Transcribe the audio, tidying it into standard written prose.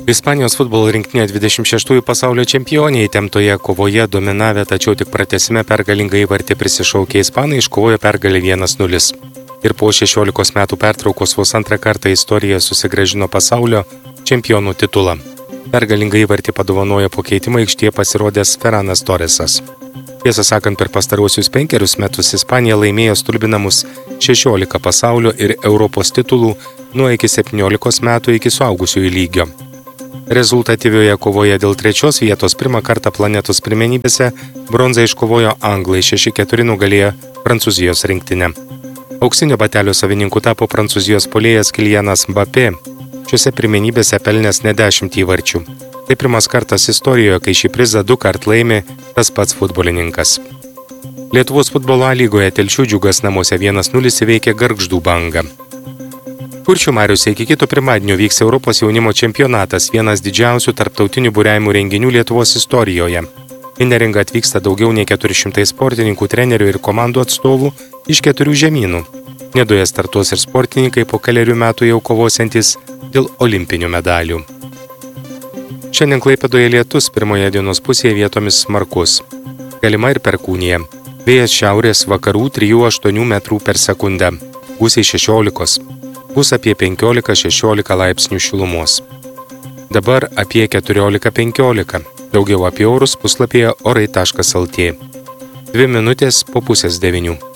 Ispanijos futbolo rinktinė 26 pasaulio čempionė įtemptoje kovoje dominavę, tačiau tik pratęsime pergalingą įvartį prisišaukę ispanai iškovojo pergalę 1-0. Ir po 16 metų pertraukos vos antrą kartą istorijoje susigrąžino pasaulio čempionų titulą. Pergalingą įvartį padovanojo po keitimo aikštėje pasirodęs Ferranas Torresas. Tiesą sakant, per pastaruosius 5 metus Ispanija laimėjo stulbinamus 16 pasaulio ir Europos titulų nuo iki 17 metų iki suaugusiųjų lygio. Rezultatyvioje kovoje dėl 3 vietos pirmą kartą planetos pirmenybėse bronzą iškovojo anglai, 6-4 nugalėjo Prancūzijos rinktinę. Auksinio batelio savininku tapo Prancūzijos puolėjas Kylianas Mbappé, šiuose pirmenybėse pelnęs ne 10 įvarčių. Tai pirmas kartas istorijoje, kai šį prizą 2 kart laimi tas pats futbolininkas. Lietuvos futbolo A lygoje Telšių Džiugas namuose 1-0 įveikė Gargždų Bangą. Kuršių mariose iki kito pirmadienio vyks Europos jaunimo čempionatas, vienas didžiausių tarptautinių buriavimų renginių Lietuvos istorijoje. Į Neringą atvyksta daugiau nei 400 sportininkų, trenerių ir komandų atstovų iš 4 žemynų. Nidoje startuos ir sportininkai po kelerių metų jau kovosiantys dėl olimpinių medalių. Šiandien Klaipėdoje lietus, pirmoje dienos pusėje vietomis smarkus. Galima ir perkūnija. Vėjas šiaurės vakarų 3–8 metrų per sekundę. Gūsiai 16. Bus apie 15–16 laipsnių šilumos. Dabar apie 14–15. Daugiau apie orus puslapyje orai.lt. 2 minutės po 8:30.